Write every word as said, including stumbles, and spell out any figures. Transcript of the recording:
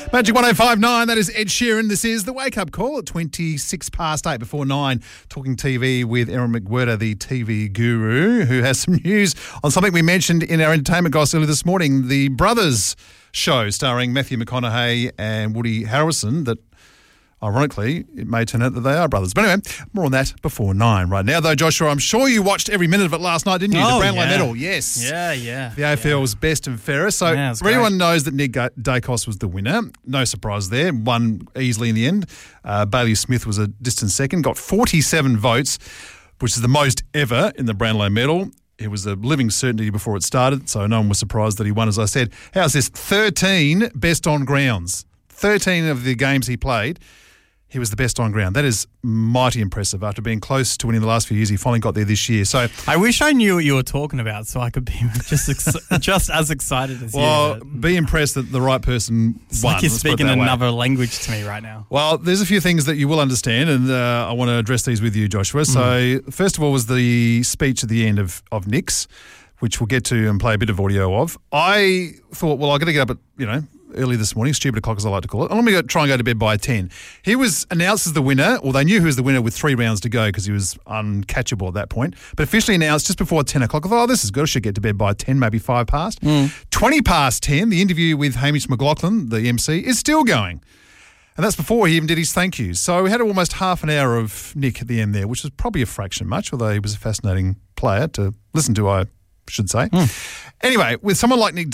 Magic one oh five nine, that is Ed Sheeran. This is the Wake Up Call at twenty-six past eight before nine. Talking T V with Erin McWhirter, the T V guru, who has some news on something we mentioned in our entertainment gossip earlier this morning. The Brothers show starring Matthew McConaughey and Woody Harrelson that, ironically, it may turn out that they are brothers. But anyway, more on that before nine. Right now, though, Joshua, I'm sure you watched every minute of it last night, didn't you? Oh, the Brownlow yeah. Medal, yes. Yeah, yeah. The A F L's yeah. best and fairest. So Yeah, it's everyone great. knows that Nick Ga- Dacos was the winner. No surprise there. Won easily in the end. Uh, Bailey Smith was a distant second. Got forty-seven votes, which is the most ever in the Brownlow Medal. It was a living certainty before it started, so no one was surprised that he won, as I said. How's this? thirteen best on grounds. thirteen of the games he played, he was the best on ground. That is mighty impressive. After being close to winning the last few years, he finally got there this year. So, I wish I knew what you were talking about so I could be just ex- just as excited as well, you. but be impressed that the right person It's won. like you're Let's put it speaking that way. another language to me right now. Well, there's a few things that you will understand, and uh, I want to address these with you, Joshua. So, Mm. first of all was the speech at the end of, of Nick's, which we'll get to and play a bit of audio of. I thought, well, I've got to get up at, you know, early this morning, stupid o'clock as I like to call it. And let me go, try and go to bed by ten. He was announced as the winner, or they knew he was the winner with three rounds to go because he was uncatchable at that point. But officially announced just before ten o'clock. I thought, oh, this is good. I should get to bed by ten, maybe five past. Mm. twenty past ten, the interview with Hamish McLaughlin, the M C, is still going. And that's before he even did his thank yous. So we had almost half an hour of Nick at the end there, which was probably a fraction much, although he was a fascinating player to listen to, I should say. Mm. Anyway, with someone like Nick